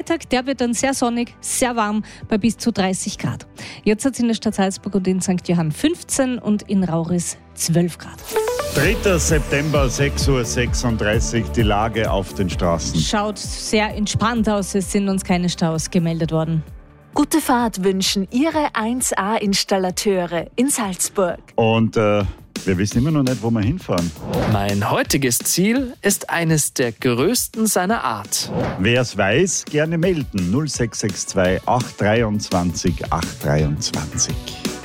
Freitag, der wird dann sehr sonnig, sehr warm bei bis zu 30 Grad. Jetzt hat es in der Stadt Salzburg und in St. Johann 15 und in Rauris 12 Grad. 3. September, 6:36 Uhr, die Lage auf den Straßen. Schaut sehr entspannt aus, es sind uns keine Staus gemeldet worden. Gute Fahrt wünschen Ihre 1A-Installateure in Salzburg. Und wir wissen immer noch nicht, wo wir hinfahren. Mein heutiges Ziel ist eines der größten seiner Art. Wer es weiß, gerne melden. 0662 823 823.